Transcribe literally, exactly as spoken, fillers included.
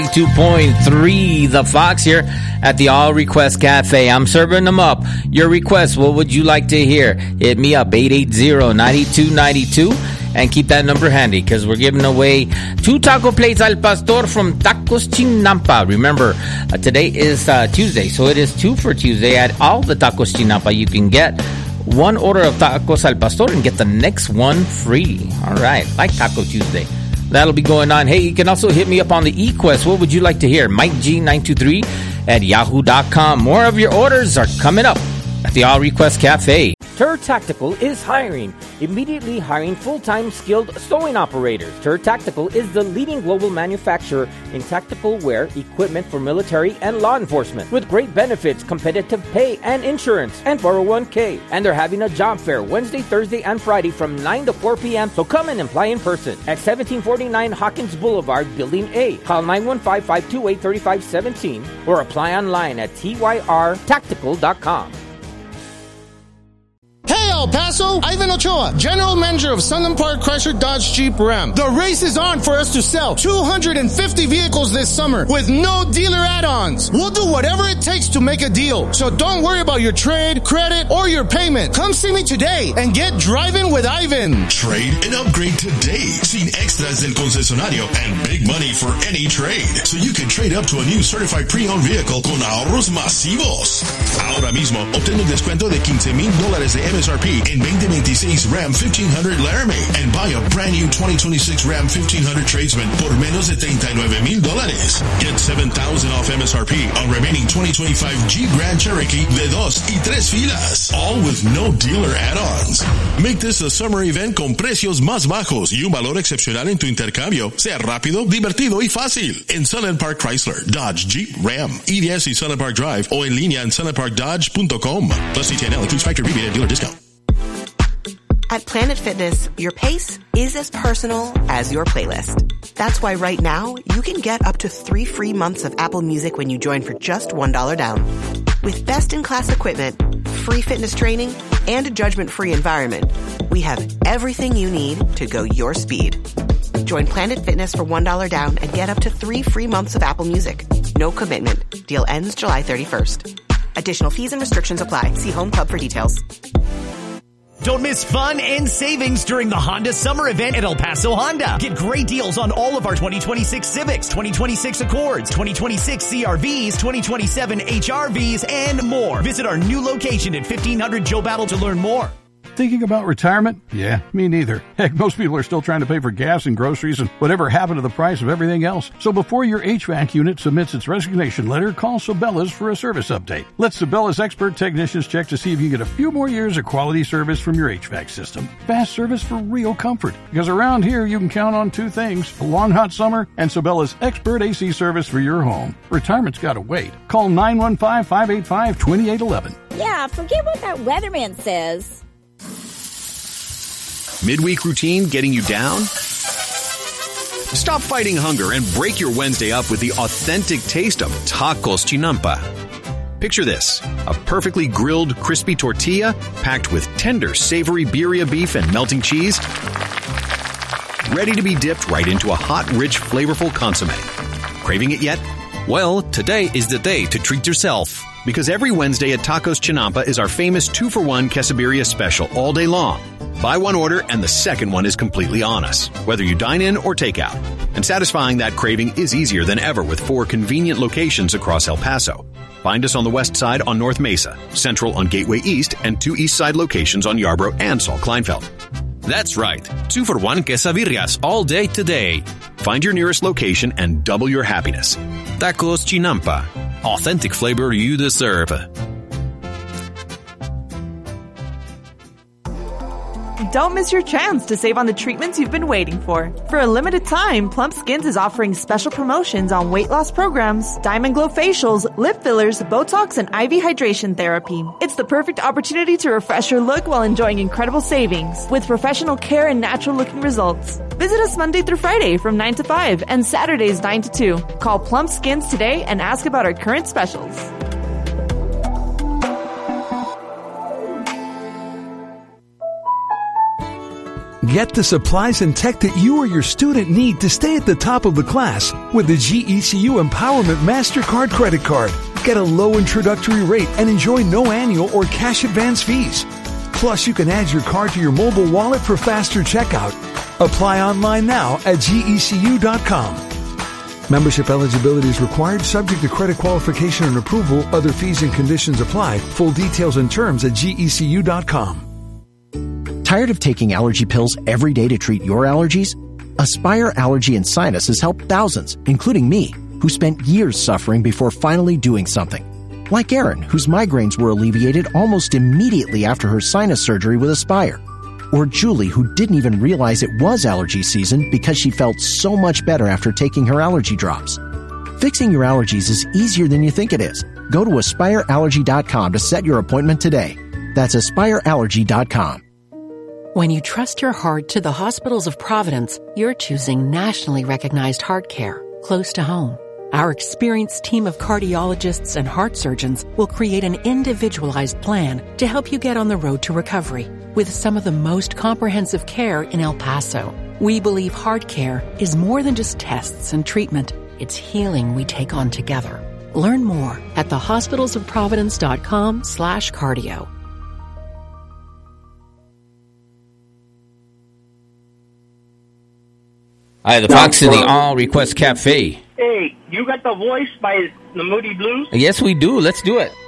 two point three The Fox here at the All Request Cafe. I'm serving them up. Your request, what would you like to hear? Hit me up, eight eight zero, nine two nine two, and keep that number handy because we're giving away two taco plates al pastor from Tacos Chinampa. Remember, uh, today is uh, Tuesday, so it is two for Tuesday at all the Tacos Chinampa. You can get one order of tacos al pastor and get the next one free. All right, like Taco Tuesday. That'll be going on. Hey, you can also hit me up on the eQuest. What would you like to hear? Mike G nine two three at yahoo dot com. More of your orders are coming up at the All Request Cafe. Tur Tactical is hiring. Immediately hiring full-time skilled sewing operators. Tur Tactical is the leading global manufacturer in tactical wear equipment for military and law enforcement with great benefits, competitive pay and insurance, and four oh one k. And they're having a job fair Wednesday, Thursday, and Friday from nine to four p.m. So come and apply in person at seventeen forty-nine Hawkins Boulevard, Building A. Call nine one five, five two eight, three five one seven or apply online at T Y R tactical dot com. Hey, El Paso! Ivan Ochoa, General Manager of Sunland Park Chrysler Dodge Jeep Ram. The race is on for us to sell two hundred fifty vehicles this summer with no dealer add-ons. We'll do whatever it takes to make a deal. So don't worry about your trade, credit, or your payment. Come see me today and get driving with Ivan. Trade and upgrade today. Sin extras del concesionario and big money for any trade. So you can trade up to a new certified pre-owned vehicle con ahorros masivos. Ahora mismo, obtén un descuento de quince mil dólares de M S R P in twenty twenty-six Ram fifteen hundred Laramie and buy a brand new twenty twenty-six Ram fifteen hundred Tradesman por menos de treinta y nueve mil dólares. Get seven thousand off M S R P on remaining twenty twenty-five Jeep Grand Cherokee de dos y tres filas. All with no dealer add-ons. Make this a summer event con precios más bajos y un valor excepcional en tu intercambio. Sea rápido, divertido y fácil. En Sunland Park Chrysler, Dodge, Jeep, Ram, E D S y Sunland Park Drive o en línea en sunland park dodge dot com. Plus C T N L includes factory rebate and dealer discount. At Planet Fitness, your pace is as personal as your playlist. That's why right now, you can get up to three free months of Apple Music when you join for just one dollar down. With best-in-class equipment, free fitness training, and a judgment-free environment, we have everything you need to go your speed. Join Planet Fitness for one dollar down and get up to three free months of Apple Music. No commitment. Deal ends July thirty-first. Additional fees and restrictions apply. See Home Club for details. Don't miss fun and savings during the Honda Summer Event at El Paso Honda. Get great deals on all of our twenty twenty-six Civics, twenty twenty-six Accords, twenty twenty-six C R Vs, twenty twenty-seven H R Vs, and more. Visit our new location at fifteen hundred Joe Battle to learn more. Thinking about retirement? Yeah, me neither. Heck, most people are still trying to pay for gas and groceries and whatever happened to the price of everything else. So before your H V A C unit submits its resignation letter, call Sabela's for a service update. Let Sabela's expert technicians check to see if you can get a few more years of quality service from your H V A C system. Fast service for real comfort. Because around here, you can count on two things, a long hot summer and Sabela's expert A C service for your home. Retirement's gotta wait. Call nine one five, five eight five, two eight one one. Yeah, forget what that weatherman says. Midweek routine getting you down? Stop fighting hunger and break your Wednesday up with the authentic taste of Tacos Chinampa. Picture this, a perfectly grilled, crispy tortilla packed with tender, savory birria beef and melting cheese, ready to be dipped right into a hot, rich, flavorful consomme. Craving it yet? Well, today is the day to treat yourself. Because every Wednesday at Tacos Chinampa is our famous two for one quesadilla special all day long. Buy one order and the second one is completely on us, whether you dine in or take out. And satisfying that craving is easier than ever with four convenient locations across El Paso. Find us on the west side on North Mesa, central on Gateway East, and two east side locations on Yarborough and Saul Kleinfeld. That's right, two for one quesadillas all day today. Find your nearest location and double your happiness. Tacos Chinampa. Authentic flavor you deserve. Don't miss your chance to save on the treatments you've been waiting for. For a limited time, Plump Skins is offering special promotions on weight loss programs, Diamond Glow facials, lip fillers, Botox, and I V hydration therapy. It's the perfect opportunity to refresh your look while enjoying incredible savings with professional care and natural-looking results. Visit us Monday through Friday from nine to five and Saturdays nine to two. Call Plump Skins today and ask about our current specials. Get the supplies and tech that you or your student need to stay at the top of the class with the G E C U Empowerment MasterCard credit card. Get a low introductory rate and enjoy no annual or cash advance fees. Plus, you can add your card to your mobile wallet for faster checkout. Apply online now at G E C U dot com. Membership eligibility is required, subject to credit qualification and approval. Other fees and conditions apply. Full details and terms at G E C U dot com. Tired of taking allergy pills every day to treat your allergies? Aspire Allergy and Sinus has helped thousands, including me, who spent years suffering before finally doing something. Like Erin, whose migraines were alleviated almost immediately after her sinus surgery with Aspire. Or Julie, who didn't even realize it was allergy season because she felt so much better after taking her allergy drops. Fixing your allergies is easier than you think it is. Go to aspire allergy dot com to set your appointment today. That's aspire allergy dot com. When you trust your heart to the hospitals of Providence, you're choosing nationally recognized heart care close to home. Our experienced team of cardiologists and heart surgeons will create an individualized plan to help you get on the road to recovery with some of the most comprehensive care in El Paso. We believe heart care is more than just tests and treatment. It's healing we take on together. Learn more at the hospitals of providence dot com slash cardio. Hi, the Fox in the All Request Cafe. Hey, you got the voice by the Moody Blues? Yes, we do. Let's do it.